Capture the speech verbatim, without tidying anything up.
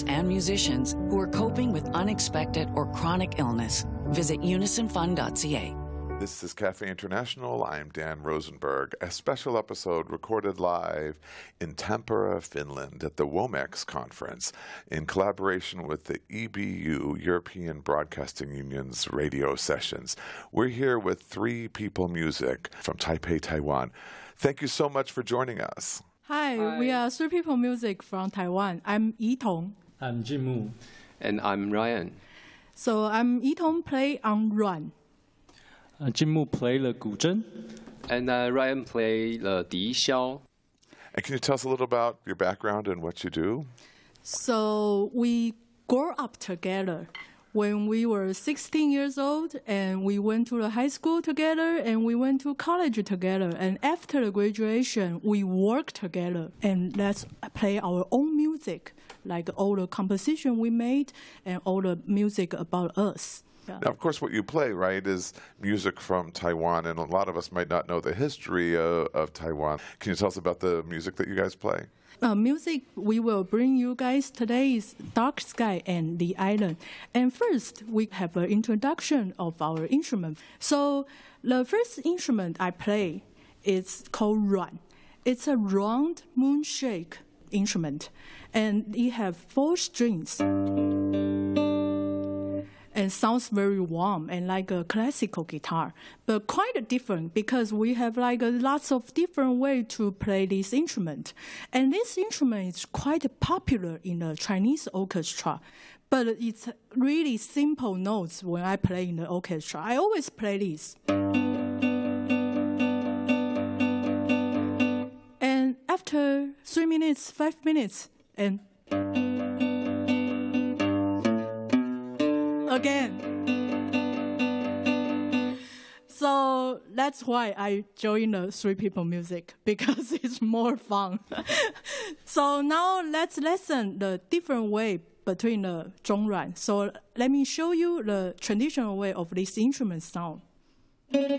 artists and musicians who are coping with unexpected or chronic illness. Visit unison fund dot c a. This is Cafe International. I'm Dan Rosenberg. A special episode recorded live in Tampere, Finland at the WOMEX conference in collaboration with the E B U, European Broadcasting Union's radio sessions. We're here with Three People Music from Taipei, Taiwan. Thank you so much for joining us. Hi, Hi. we are Three People Music from Taiwan. I'm Yi Tong. I'm Jin Mu. And I'm Ryan. So I'm Yi Tong, play on Ruan. Uh, Jin Mu play the guzheng. And uh, Ryan play the Di Xiao. And can you tell us a little about your background and what you do? So we grew up together when we were sixteen years old, and we went to the high school together, and we went to college together. And after the graduation, we worked together, and let's play our own music, like all the composition we made and all the music about us. Yeah. Now, of course, what you play, right, is music from Taiwan, and a lot of us might not know the history of, of Taiwan. Can you tell us about the music that you guys play? Uh, music we will bring you guys today is Dark Sky and The Island. And first, we have an introduction of our instrument. So the first instrument I play is called Ruan. It's a round moonshake instrument, and it has four strings. And sounds very warm and like a classical guitar, but quite different because we have like a lots of different ways to play this instrument. And this instrument is quite popular in the Chinese orchestra, but it's really simple notes when I play in the orchestra. I always play this. And after three minutes, five minutes, and again. So that's why I joined the Three People Music, because it's more fun. So now let's listen the different way between the zhongruan. So let me show you the traditional way of this instrument sound.